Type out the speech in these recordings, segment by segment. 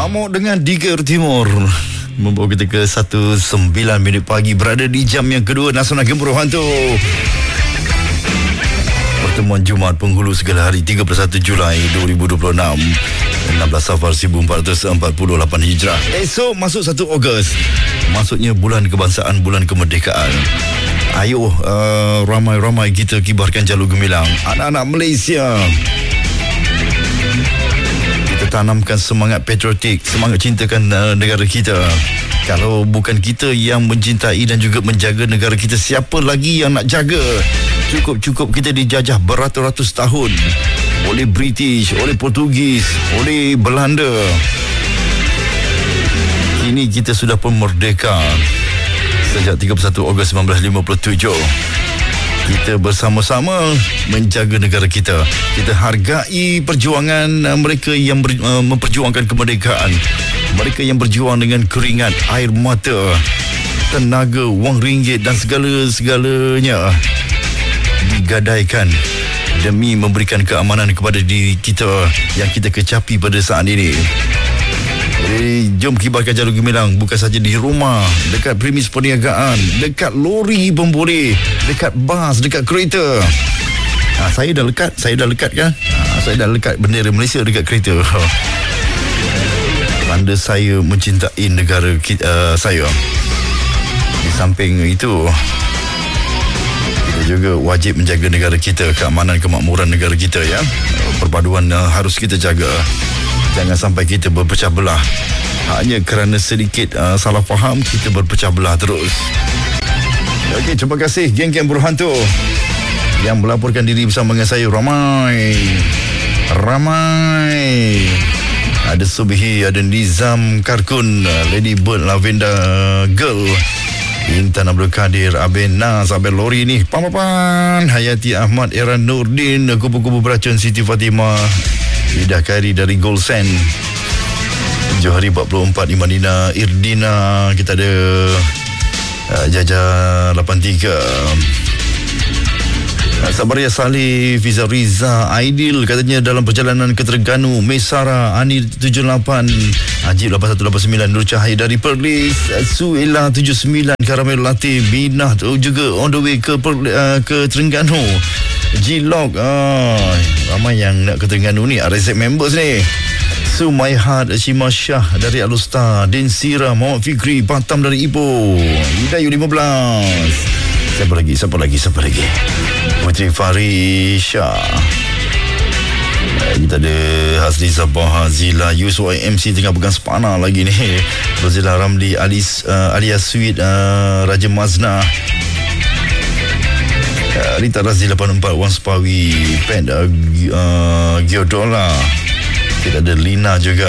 Amok dengan Diger Timur membawa kita ke 1:09 pagi, berada di jam yang kedua Nasional Game Hantu. Pertemuan Jumaat penghulu segala hari 31 Julai 2026, 16 Safar 1448 Hijrah. Esok masuk 1 Ogos, masuknya bulan kebangsaan, bulan kemerdekaan. Ayo ramai-ramai kita kibarkan jalur gemilang anak-anak Malaysia. Kita tanamkan semangat patriotik, semangat cintakan negara kita. Kalau bukan kita yang mencintai dan juga menjaga negara kita, siapa lagi yang nak jaga? Cukup kita dijajah beratus-ratus tahun oleh British, oleh Portugis, oleh Belanda. Kini kita sudah pun merdeka sejak 31 Ogos 1957. Kita bersama-sama menjaga negara kita. Kita hargai perjuangan mereka yang memperjuangkan kemerdekaan. Mereka yang berjuang dengan keringat, air mata, tenaga, wang ringgit dan segala-segalanya digadaikan demi memberikan keamanan kepada diri kita yang kita kecapi pada saat ini. Jadi jom kibarkan jalur gemilang, bukan saja di rumah, dekat premis perniagaan, dekat lori pun boleh, dekat bas, dekat kereta. Saya dah lekat kan? Saya dah lekat bendera Malaysia dekat kereta. Tanda saya mencintai negara saya. Di samping itu, kita juga wajib menjaga negara kita, keamanan, kemakmuran negara kita ya. Perpaduan harus kita jaga. Jangan sampai kita berpecah belah. Hanya kerana sedikit salah faham, kita berpecah belah terus. Okey, terima kasih geng-geng buruh hantu yang melaporkan diri bersama dengan saya. Ramai. Ada Subihi, ada Nizam Karkun, Lady Bird, Lavender Girl, Intan Abdul Kadir, Abel Nas, Abel Lori ni, Pampapan, Hayati Ahmad, Era Nurdin, Kupu-Kupu Beracun, Siti Fatimah, Ida Khairi dari Gold Sand, Johari 44, Imanina Irdina, kita ada Jaja 83, Sabaria Salih, Fiza Riza, Aidil katanya dalam perjalanan ke Terengganu, Mesara, Ani 78, Ajib 8189, Nur Cahaya dari Perlis, Suela 79, Karamel Latif, Binah juga on the way ke Terengganu, G-Log, ramai yang nak ke Terengganu ni, RZ members ni. Sumaihat, Shima Shah dari Alustar, Din Sira, Muhammad Fikri, Batam dari Ipoh, Hidayu 15. Siapa lagi? Putri Farisha. Kita ada Hasri Sabah, Zila, Yusuf MC tengah pegang spana lagi ni. Rozila Ramli, alias Sweet, Raja Mazna, Rita Razi 84, Wan Spawi, Pet, Giodola. Kita ada Lina juga.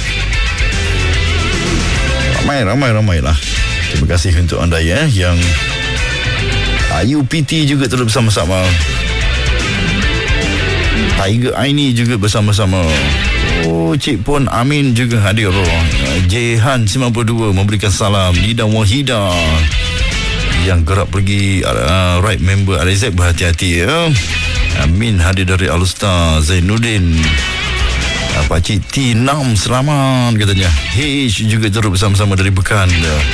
Ramai lah. Terima kasih untuk anda ya yang UPT juga terus bersama-sama. Tiger Aini juga bersama-sama. Cik Pon Amin juga hadir. Jehan 92 memberikan salam. Nida Wahida yang gerak pergi right member RZ, berhati-hati ya. Amin hadir dari Alustar. Zainuddin, Pakcik T6 selamat katanya. H juga terus bersama-sama dari Bekan.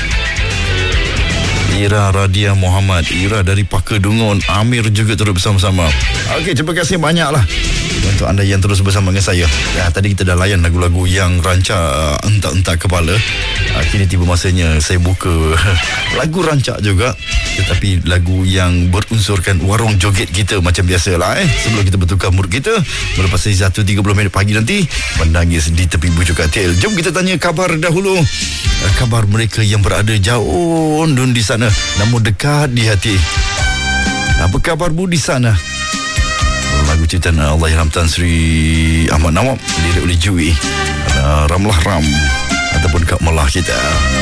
Ira Radia Muhammad, Ira dari Pakerdungun, Amir juga terus bersama-sama. Okey, terima kasih banyaklah untuk anda yang terus bersama dengan saya. Ya, tadi kita dah layan lagu-lagu yang rancak entak-entak kepala. Kini tiba masanya saya buka lagu rancak juga, tetapi lagu yang berunsurkan warung joget kita macam biasalah sebelum kita bertukar mood kita melepas 1:30 pagi nanti menangis di tepi bujuk katil. Jom kita tanya kabar dahulu. Kabar mereka yang berada jauh di sana namun dekat di hati. Apa kabarmu di sana? Lagu ciptaan Allahyarham Tan Sri Ahmad Nawab, lirik oleh Jui, Ramlah Ram ataupun Kak Melah kita.